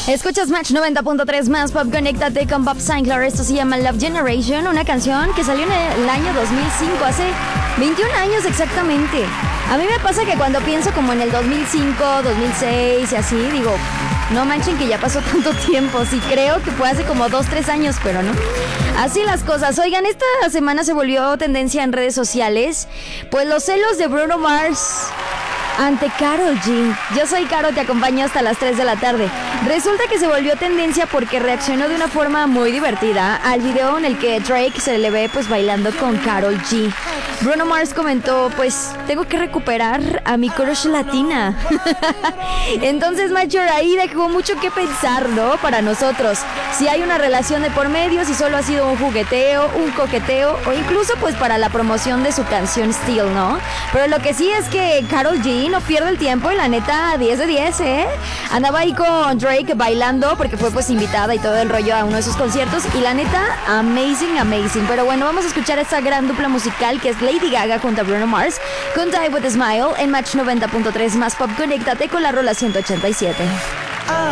Escuchas Match 90.3 más Pop, conéctate con Bob Sinclair. Esto se llama Love Generation, una canción que salió en el año 2005, hace 21 años exactamente. A mí me pasa que cuando pienso como en el 2005, 2006 y así, digo, no manchen que ya pasó tanto tiempo. Sí creo que fue hace como 2-3 años, pero no. Así las cosas. Oigan, esta semana se volvió tendencia en redes sociales, pues los celos de Bruno Mars ante Karol G. Yo soy Caro, te acompaño hasta las 3 de la tarde. Resulta que se volvió tendencia porque reaccionó de una forma muy divertida al video en el que Drake se le ve pues bailando con Karol G. Bruno Mars comentó, pues tengo que recuperar a mi crush latina. Entonces Major ahí dejó mucho que pensar, ¿no? Para nosotros, si hay una relación de por medio, si solo ha sido un jugueteo, un coqueteo o incluso pues para la promoción de su canción Still, ¿no? Pero lo que sí es que Karol G no pierde el tiempo y la neta 10 de 10, ¿eh? Andaba ahí con Drake bailando porque fue pues invitada y todo el rollo a uno de sus conciertos y la neta amazing. Pero bueno, vamos a escuchar esta gran dupla musical que es Lady Gaga junto a Bruno Mars con Die With A Smile en Match 90.3 más Pop. Conéctate con la rola 187.